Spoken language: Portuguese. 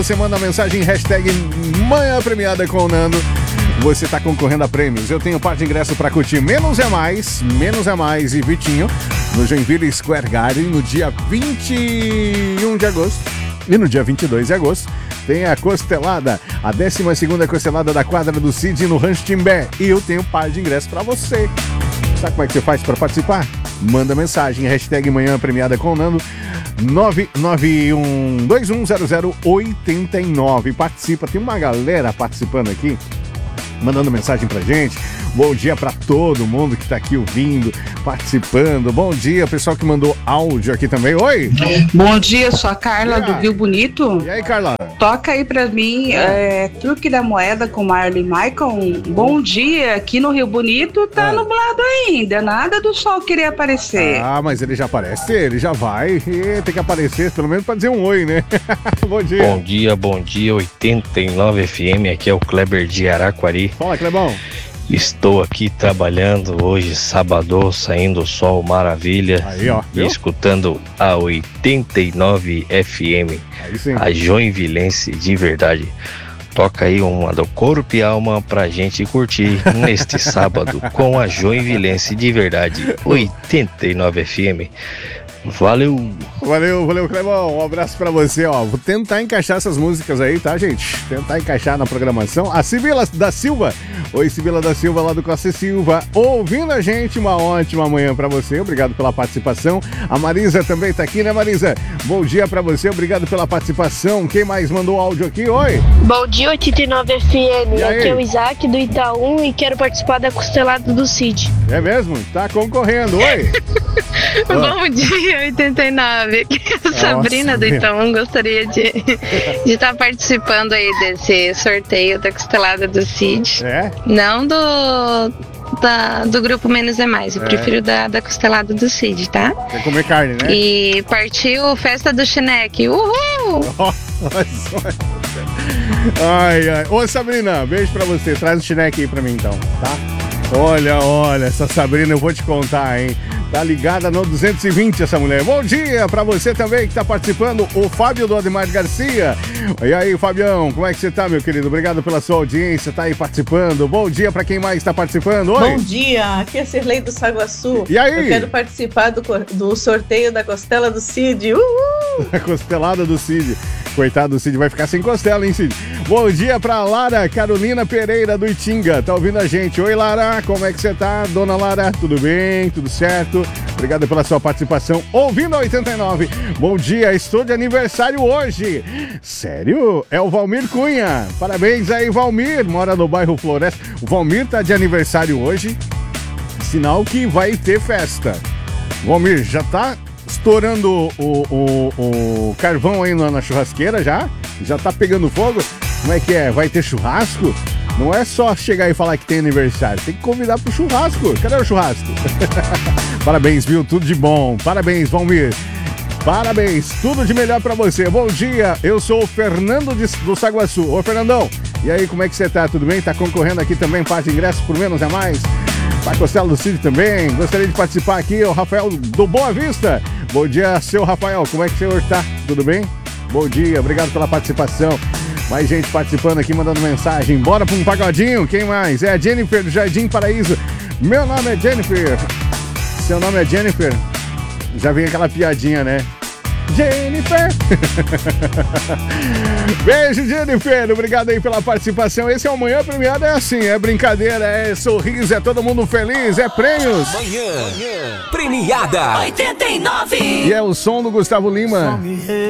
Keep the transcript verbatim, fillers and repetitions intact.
Você manda a mensagem, hashtag Manhã Premiada com o Nando. Você tá concorrendo a prêmios. Eu tenho par de ingresso pra curtir Menos é Mais, Menos é Mais e Vitinho no Joinville Square Garden no dia vinte e um de agosto. E no dia vinte e dois de agosto tem a Costelada, a décima segunda Costelada da quadra do Cid no Rancho Timbé. E eu tenho par de ingresso pra você. Sabe como é que você faz pra participar? Manda mensagem, hashtag Manhã Premiada com o Nando, nove nove um dois um zero zero oito nove. Participa, tem uma galera participando aqui, mandando mensagem pra gente. Bom dia pra todo mundo que tá aqui ouvindo, participando. Bom dia, pessoal que mandou áudio aqui também. Oi! Bom dia, sou a Carla do Rio Bonito. E aí, Carla? Toca aí pra mim, é, Truque da Moeda com Marley Michael. Bom dia, aqui no Rio Bonito tá é. nublado ainda, nada do sol querer aparecer. Ah, mas ele já aparece, ele já vai, e tem que aparecer pelo menos pra dizer um oi, né? Bom dia. Bom dia, bom dia, oitenta e nove F M, aqui é o Kleber de Araquari. Fala, Clebão. Estou aqui trabalhando hoje, sábado, saindo o sol, maravilha. Aí, ó, e escutando a oitenta e nove F M, aí sim. A Joinvilense de verdade. Toca aí uma do Corpo e Alma pra gente curtir neste sábado com a Joinvilense de verdade, oitenta e nove F M. Valeu! Valeu, valeu, Clebão. Um abraço pra você, ó. Vou tentar encaixar essas músicas aí, tá, gente? Tentar encaixar na programação. A Sibila da Silva. Oi, Sibila da Silva, lá do Costa e Silva. Ouvindo a gente, uma ótima manhã pra você. Obrigado pela participação. A Marisa também tá aqui, né, Marisa? Bom dia pra você, obrigado pela participação. Quem mais mandou áudio aqui? Oi! Bom dia, oitenta e nove F M. Aqui é o Isaac do Itaú e quero participar da Costelada do Cid. É mesmo? Tá concorrendo. Oi! Bom dia, oitenta e nove. A Sabrina do Itaú gostaria de de estar participando aí desse sorteio da Costelada do Cid. É? Não do da, do grupo Menos é Mais. Eu é. prefiro da, da Costelada do Cid, tá? Quer comer carne, né? E partiu Festa do Chineque. Uhul! Ai, ai. Ô, Sabrina, beijo pra você. Traz o chineque aí pra mim, então, tá? Olha, olha, essa Sabrina eu vou te contar, hein? Tá ligada no duzentos e vinte essa mulher. Bom dia pra você também que tá participando, o Fábio do Ademar Garcia. E aí, Fabião, como é que você tá, meu querido? Obrigado pela sua audiência, tá aí participando. Bom dia pra quem mais tá participando. Oi. Bom dia, aqui é Cirlei do Saguaçu. E aí? Eu quero participar do, do sorteio da Costela do Cid. Uhul! A Costelada do Cid. Coitado do Cid, vai ficar sem costela, hein, Cid? Bom dia pra Lara Carolina Pereira do Itinga, tá ouvindo a gente? Oi, Lara, como é que você tá? Dona Lara, tudo bem? Tudo certo? Obrigado pela sua participação, ouvindo a oitenta e nove. Bom dia, estou de aniversário hoje. Sério? É o Valmir Cunha. Parabéns aí, Valmir, mora no bairro Floresta. O Valmir tá de aniversário hoje, sinal que vai ter festa. Valmir, já tá estourando o, o, o carvão aí na, na churrasqueira já? Já tá pegando fogo? Como é que é? Vai ter churrasco? Não é só chegar e falar que tem aniversário, tem que convidar pro churrasco. Cadê o churrasco? Parabéns, viu? Tudo de bom. Parabéns, Valmir. Parabéns, tudo de melhor pra você. Bom dia, eu sou o Fernando de, do Saguaçu. Ô, Fernandão, e aí, como é que você tá? Tudo bem? Tá concorrendo aqui também, parte de ingresso por Menos é Mais? Pra Costela do Cid também. Gostaria de participar aqui, o Rafael do Boa Vista. Bom dia, seu Rafael. Como é que o senhor tá? Tudo bem? Bom dia, obrigado pela participação. Mais gente participando aqui, mandando mensagem. Bora pra um pagodinho? Quem mais? É a Jennifer do Jardim Paraíso. Meu nome é Jennifer. Seu nome é Jennifer? Já vem aquela piadinha, né? Jennifer! Beijo, Jennifer! Obrigado aí pela participação. Esse é o Manhã Premiada, é assim, é brincadeira, é sorriso, é todo mundo feliz, é prêmios. Manhã, Manhã Premiada oitenta e nove. E é o som do Gustavo Lima.